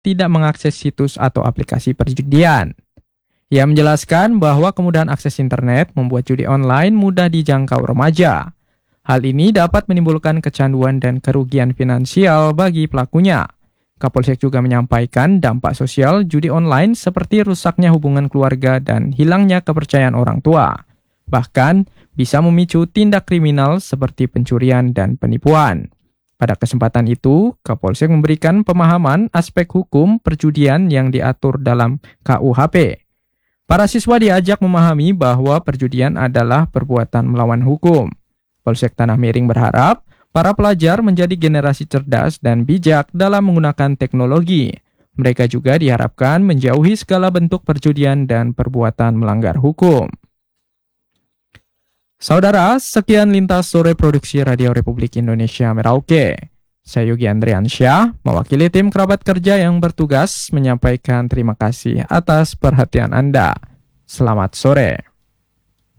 tidak mengakses situs atau aplikasi perjudian. Ia menjelaskan bahwa kemudahan akses internet membuat judi online mudah dijangkau remaja. Hal ini dapat menimbulkan kecanduan dan kerugian finansial bagi pelakunya. Kapolsek juga menyampaikan dampak sosial judi online seperti rusaknya hubungan keluarga dan hilangnya kepercayaan orang tua. Bahkan, bisa memicu tindak kriminal seperti pencurian dan penipuan. Pada kesempatan itu, Kapolsek memberikan pemahaman aspek hukum perjudian yang diatur dalam KUHP. Para siswa diajak memahami bahwa perjudian adalah perbuatan melawan hukum. Polsek Tanah Miring berharap para pelajar menjadi generasi cerdas dan bijak dalam menggunakan teknologi. Mereka juga diharapkan menjauhi segala bentuk perjudian dan perbuatan melanggar hukum. Saudara, sekian Lintas Sore Produksi Radio Republik Indonesia Merauke. Saya Yogi Andriansyah, mewakili tim kerabat kerja yang bertugas menyampaikan terima kasih atas perhatian Anda. Selamat sore.